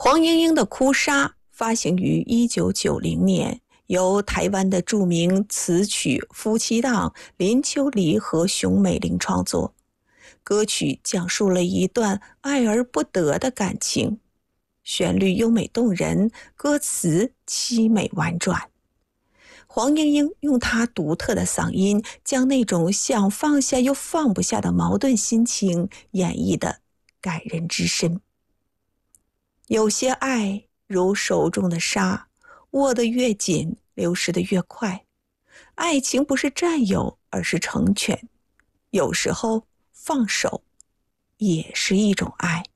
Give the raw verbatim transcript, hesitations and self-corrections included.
黄莺莺的哭砂发行于一九九零年，由台湾的著名词曲夫妻档林秋离和熊美玲创作。歌曲讲述了一段爱而不得的感情，旋律优美动人，歌词凄美婉转。黄莺莺用她独特的嗓音，将那种想放下又放不下的矛盾心情演绎得感人至深。有些爱如手中的沙，握得越紧，流失得越快。爱情不是占有，而是成全。有时候放手也是一种爱。